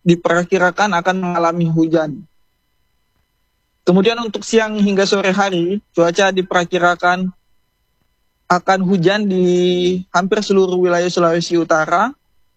diperkirakan akan mengalami hujan. Kemudian untuk siang hingga sore hari, cuaca diperkirakan akan hujan di hampir seluruh wilayah Sulawesi Utara.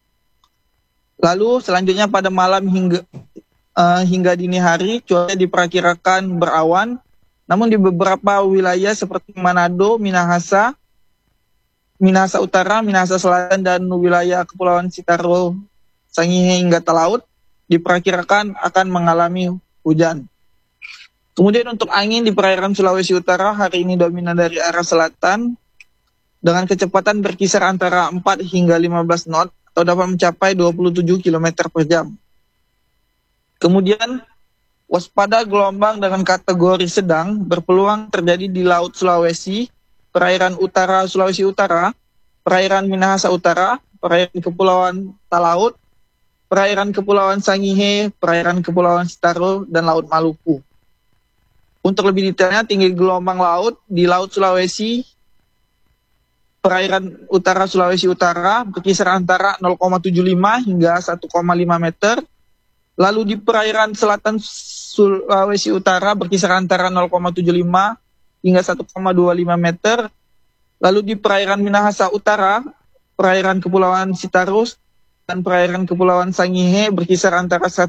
Lalu selanjutnya pada malam hingga dini hari, cuaca diperkirakan berawan. Namun di beberapa wilayah seperti Manado, Minahasa Utara, Minahasa Selatan, dan wilayah Kepulauan Sitaro, Sangihe hingga Talaut diperkirakan akan mengalami hujan. Kemudian untuk angin di perairan Sulawesi Utara hari ini dominan dari arah selatan dengan kecepatan berkisar antara 4 hingga 15 knot atau dapat mencapai 27 km per jam. Kemudian waspada gelombang dengan kategori sedang berpeluang terjadi di Laut Sulawesi, perairan utara Sulawesi Utara, perairan Minahasa Utara, perairan Kepulauan Talaut, perairan Kepulauan Sangihe, perairan Kepulauan Sitaro, dan Laut Maluku. Untuk lebih detailnya, tinggi gelombang laut di Laut Sulawesi, perairan utara Sulawesi Utara berkisar antara 0,75 hingga 1,5 meter. Lalu di perairan selatan Sulawesi Utara berkisar antara 0,75 hingga 1,25 meter. Lalu di perairan Minahasa Utara, perairan Kepulauan Sitaro, dan perairan Kepulauan Sangihe berkisar antara 1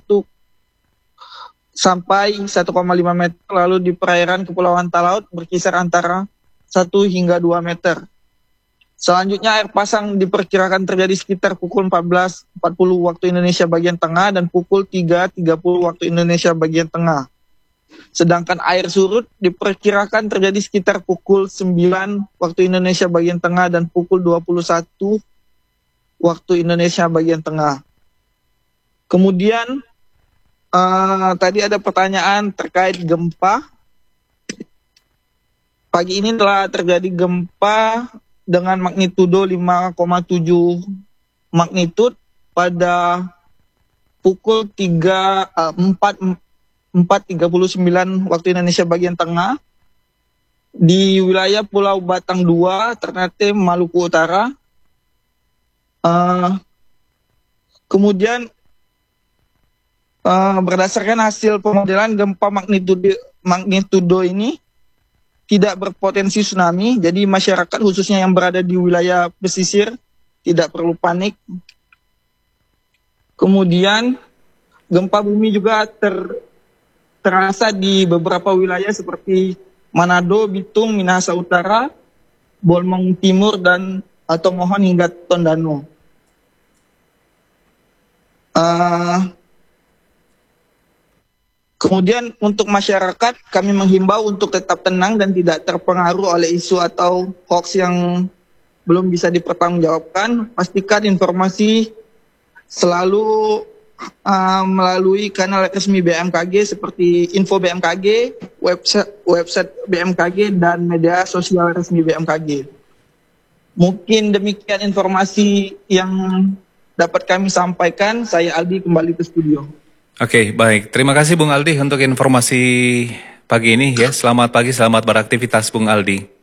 sampai 1,5 meter. Lalu di perairan Kepulauan Talaut berkisar antara 1 hingga 2 meter. Selanjutnya air pasang diperkirakan terjadi sekitar pukul 14.40 waktu Indonesia bagian tengah dan pukul 3.30 waktu Indonesia bagian tengah. Sedangkan air surut diperkirakan terjadi sekitar pukul 9 waktu Indonesia bagian tengah dan pukul 21 waktu Indonesia bagian tengah. Kemudian tadi ada pertanyaan terkait gempa. Pagi ini telah terjadi gempa dengan magnitudo 5,7 magnitud pada pukul 4.39 waktu Indonesia bagian tengah di wilayah Pulau Batang 2, Ternate, Maluku Utara. Kemudian berdasarkan hasil pemodelan gempa magnitudo ini tidak berpotensi tsunami, jadi masyarakat khususnya yang berada di wilayah pesisir tidak perlu panik. Kemudian gempa bumi juga terasa di beberapa wilayah seperti Manado, Bitung, Minahasa Utara, Bolmong Timur, dan Tomohon hingga Tondano. Kemudian untuk masyarakat kami menghimbau untuk tetap tenang dan tidak terpengaruh oleh isu atau hoax yang belum bisa dipertanggungjawabkan. Pastikan informasi selalu melalui kanal resmi BMKG seperti info BMKG, website BMKG, dan media sosial resmi BMKG. Mungkin demikian informasi yang dapat kami sampaikan. Saya Aldi kembali ke studio. Oke, baik. Terima kasih Bung Aldi untuk informasi pagi ini ya. Selamat pagi, selamat beraktivitas Bung Aldi.